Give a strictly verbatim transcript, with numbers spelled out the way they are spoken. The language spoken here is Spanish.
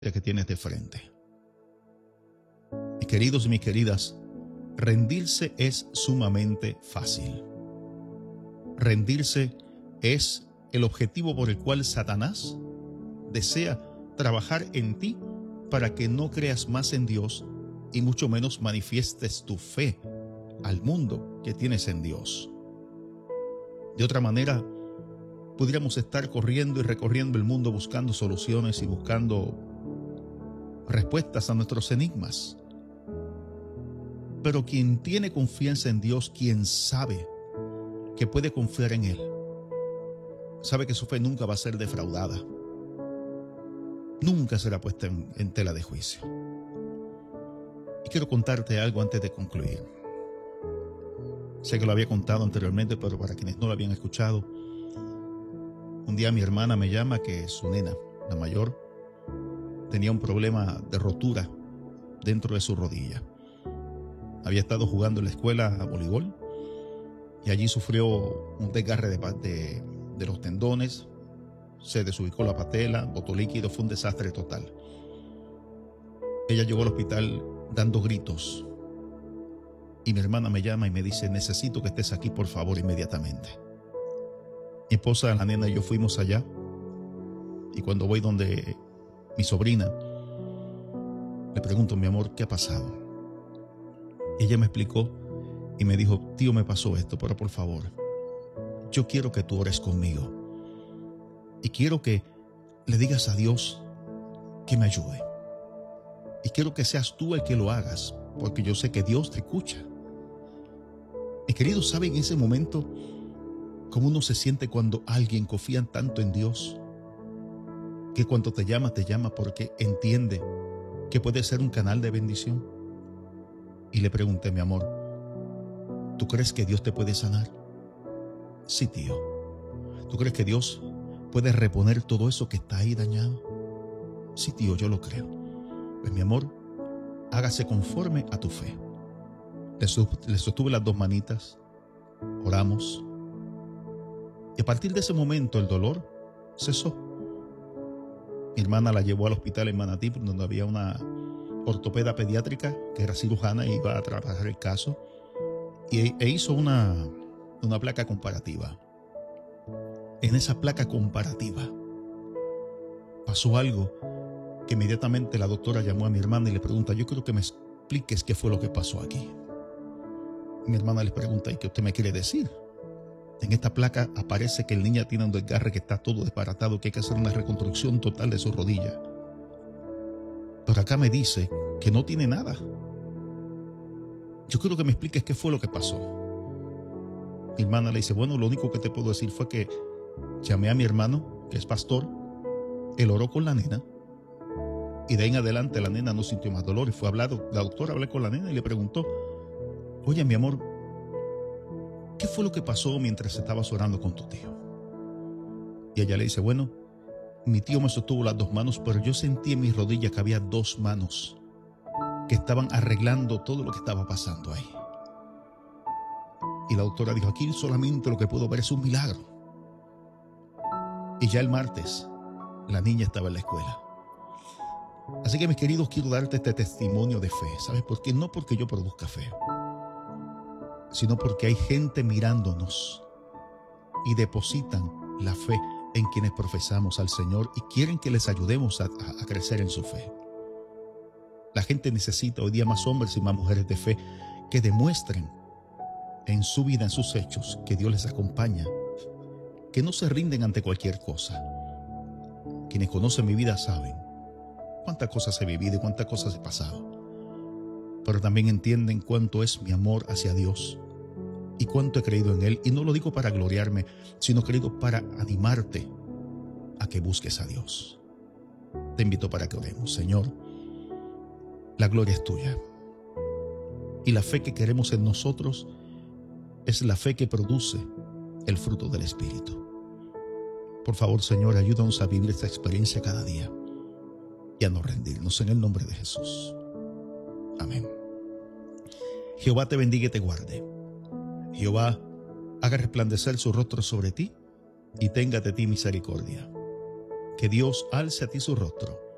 que tienes de frente. Mis queridos y mis queridas, rendirse es sumamente fácil. Rendirse es el objetivo por el cual Satanás desea trabajar en ti para que no creas más en Dios y mucho menos manifiestes tu fe al mundo que tienes en Dios. De otra manera, podríamos estar corriendo y recorriendo el mundo buscando soluciones y buscando respuestas a nuestros enigmas. Pero quien tiene confianza en Dios, quien sabe que puede confiar en Él, sabe que su fe nunca va a ser defraudada. Nunca será puesta en, en tela de juicio. Y quiero contarte algo antes de concluir. Sé que lo había contado anteriormente, pero para quienes no lo habían escuchado, un día mi hermana me llama que su nena, la mayor, tenía un problema de rotura dentro de su rodilla. Había estado jugando en la escuela a voleibol y allí sufrió un desgarre de, de, de los tendones, se desubicó la patela, botó líquido, fue un desastre total. Ella llegó al hospital dando gritos y mi hermana me llama y me dice: necesito que estés aquí por favor inmediatamente. Mi esposa, la nena y yo fuimos allá, y cuando voy donde mi sobrina, le pregunto: mi amor, ¿qué ha pasado? Ella me explicó y me dijo: tío, me pasó esto, pero por favor, yo quiero que tú ores conmigo y quiero que le digas a Dios que me ayude. Y quiero que seas tú el que lo hagas, porque yo sé que Dios te escucha. Mis queridos, ¿saben en ese momento cómo uno se siente cuando alguien confía tanto en Dios? Que cuando te llama, te llama porque entiende que puede ser un canal de bendición. Y le pregunté: mi amor, ¿tú crees que Dios te puede sanar? Sí, tío. ¿Tú crees que Dios puede reponer todo eso que está ahí dañado? Sí, tío, yo lo creo. Pues mi amor, hágase conforme a tu fe. Le, le sostuve las dos manitas, oramos, y a partir de ese momento el dolor cesó. Mi hermana la llevó al hospital en Manatí, donde había una ortopeda pediátrica que era cirujana e iba a trabajar el caso, y, e hizo una, una placa comparativa. En esa placa comparativa pasó algo que inmediatamente la doctora llamó a mi hermana y le pregunta: yo quiero que me expliques qué fue lo que pasó aquí. Mi hermana le pregunta: ¿y qué usted me quiere decir? En esta placa aparece que el niño tiene un desgarre que está todo desbaratado, que hay que hacer una reconstrucción total de su rodilla. Pero acá me dice que no tiene nada. Yo quiero que me expliques qué fue lo que pasó. Mi hermana le dice: bueno, lo único que te puedo decir fue que llamé a mi hermano, que es pastor, él oró con la nena, y de ahí en adelante la nena no sintió más dolor. Y fue hablado, la doctora habló con la nena y le preguntó: oye, mi amor, ¿qué fue lo que pasó mientras estabas orando con tu tío? Y ella le dice: bueno, mi tío me sostuvo las dos manos, pero yo sentí en mis rodillas que había dos manos que estaban arreglando todo lo que estaba pasando ahí. Y la doctora dijo: aquí solamente lo que puedo ver es un milagro. Y ya el martes la niña estaba en la escuela. Así que, mis queridos, quiero darte este testimonio de fe. ¿Sabes por qué? No porque yo produzca fe, sino porque hay gente mirándonos y depositan la fe en quienes profesamos al Señor y quieren que les ayudemos a, a, a crecer en su fe. La gente necesita hoy día más hombres y más mujeres de fe que demuestren en su vida, en sus hechos, que Dios les acompaña, que no se rinden ante cualquier cosa. Quienes conocen mi vida saben cuántas cosas he vivido y cuántas cosas he pasado, pero también entienden cuánto es mi amor hacia Dios y cuánto he creído en Él. Y no lo digo para gloriarme, sino querido para animarte a que busques a Dios. Te invito para que oremos. Señor, la gloria es tuya, y la fe que queremos en nosotros es la fe que produce el fruto del Espíritu. Por favor, Señor, ayúdanos a vivir esta experiencia cada día y a no rendirnos, en el nombre de Jesús. Amén. Jehová te bendiga y te guarde. Jehová haga resplandecer su rostro sobre ti y tenga de ti misericordia. Que Dios alce a ti su rostro